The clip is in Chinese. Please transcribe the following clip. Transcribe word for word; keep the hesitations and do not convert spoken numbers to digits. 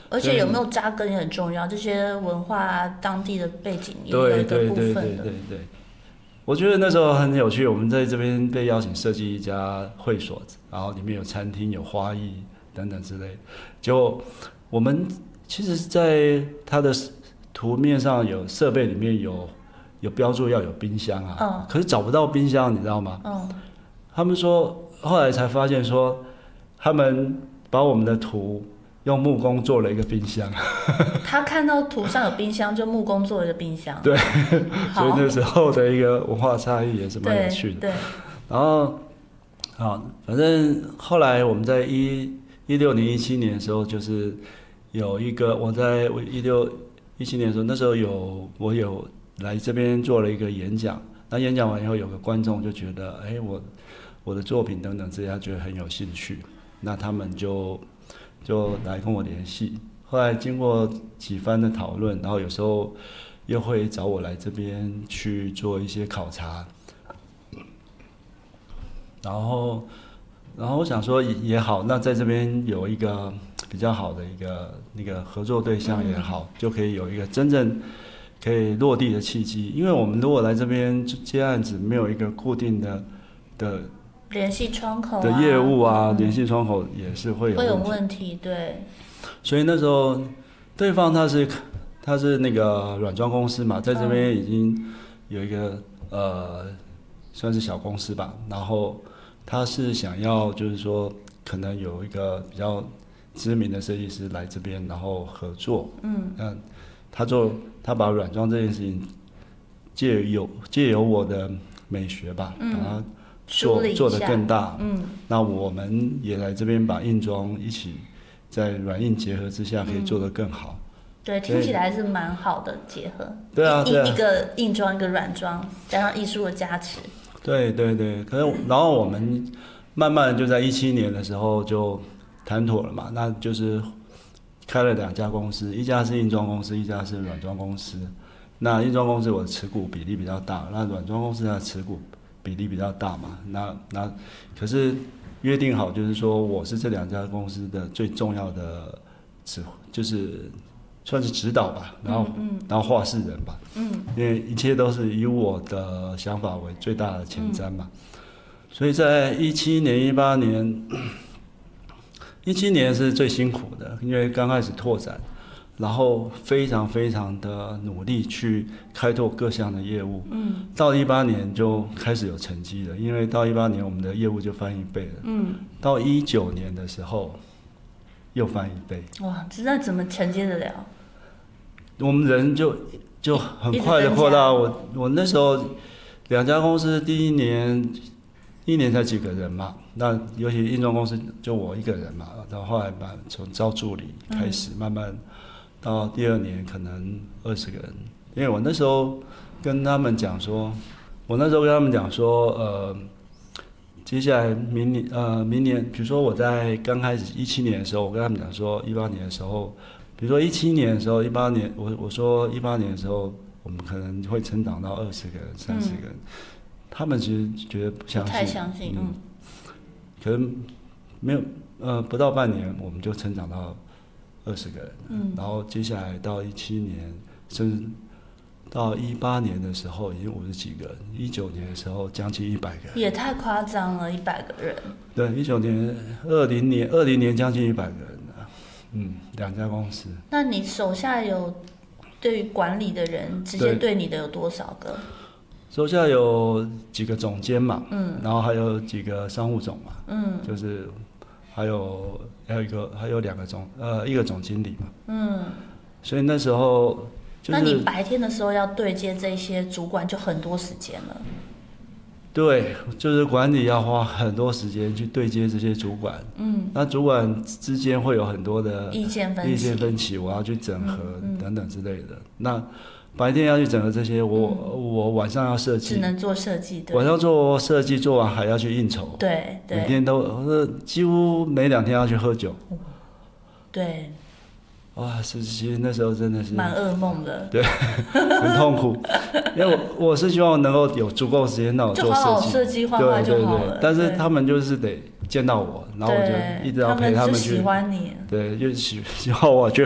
而且有没有扎根也很重要，这些文化、啊、当地的背景也有一个部分的。 对对对对对对。我觉得那时候很有趣，我们在这边被邀请设计一家会所，然后里面有餐厅、有花艺等等之类。就我们其实，在它的图面上有设备里面有有标注要有冰箱啊，嗯、可是找不到冰箱，你知道吗？嗯、他们说后来才发现说，他们把我们的图用木工做了一个冰箱。 他看到图上有冰箱，就木工做了一个冰箱。 对，所以那时候的一个文化差异也是蛮有趣的。 对，对然后，好，反正后来我们在一一六年、一七年的时候，就是有一个我在一六一七年的时候，那时候有我有来这边做了一个演讲。那演讲完以后，有个观众就觉得，哎，我我的作品等等这些，他觉得很有兴趣，那他们就就来跟我联系。后来经过几番的讨论，然后有时候又会找我来这边去做一些考察，然后，然后我想说也好，那在这边有一个比较好的一个那个合作对象也好，嗯、就可以有一个真正可以落地的契机。因为我们如果来这边接案子，没有一个固定的的联系窗口、啊、 的业务啊，联系、嗯、窗口也是会有会有问题，对。 所以那时候，对方他是他是那个软装公司嘛，在这边已经有一个、嗯、呃算是小公司吧，然后他是想要就是说可能有一个比较知名的设计师来这边，然后合作，嗯，那他做他把软装这件事情借由借由我的美学吧，嗯、把它做做得更大，嗯，那我们也来这边把硬装一起。在软硬结合之下，可以做得更好。嗯、 对，听起来是蛮好的结合。 对啊，对啊， 一个硬装，一个软装，加上艺术的加持。 对对对，可是然后我们慢慢的就在一七年的时候就谈妥了嘛，那就是开了两家公司，一家是硬装公司，一家是软装公司。那硬装公司我的持股比例比较大，那软装公司它的持股比例比较大嘛，那那可是。约定好就是说，我是这两家公司的最重要的指，就是算是指导吧，然后、嗯嗯、然后话事人吧，嗯，因为一切都是以我的想法为最大的前瞻嘛，嗯、所以在一七年、一八年，一七年是最辛苦的，因为刚开始拓展。然后非常非常的努力去开拓各项的业务，嗯，到一八年就开始有成绩了，因为到一八年我们的业务就翻一倍了，嗯，到一九年的时候又翻一倍， 哇，这那怎么承接得了？ 我们人就就很快的扩大，我我那时候两家公司第一年一年才几个人嘛，那尤其硬装公司就我一个人嘛，然后后来把从招助理开始慢慢。到第二年可能二十个人，因为我那时候跟他们讲说，我那时候跟他们讲说，呃，接下来明年呃明年，比如说我在刚开始一七年的时候，我跟他们讲说，一八年的时候，比如说一七年的时候，一八年我我说一八年的时候，我们可能会成长到二十个人、三十个人，嗯、他们其实觉得不相信， 不太相信，嗯， 可能没有呃不到半年，我们就成长到。二十个人，嗯，然后接下来到一七年，甚至到一八年的时候已经五十几个人，一九年的时候将近一百个人， 也太夸张了，一百个人。 对，一九年、二零年、二零年将近一百个人了，嗯，两家公司。 那你手下有对于管理的人直接对你的有多少个？ 手下有几个总监嘛，嗯，然后还有几个商务总嘛，嗯，就是。还有还有一个还有两个总呃一个总经理嘛，嗯，所以那时候就是， 那你白天的时候要对接这些主管就很多时间了。 对，就是管理要花很多时间去对接这些主管，嗯，那主管之间会有很多的意见分歧， 意见分歧，我要去整合等等之类的，嗯嗯、那。白天要去整合这些，我、嗯、我晚上要设计， 只能做设计。 晚上做设计，做完还要去应酬。 对对， 每天都，几乎每两天要去喝酒。 对。 哇，是其实那时候真的是蛮噩梦的。 对，很痛苦，因为我我是希望能够有足够时间让我做设计， 就好好设计画画就好了。对对对， 但是他们就是得见到我，然后我就一直要陪他们去。 他们就喜欢你。 对，就喜希望我去。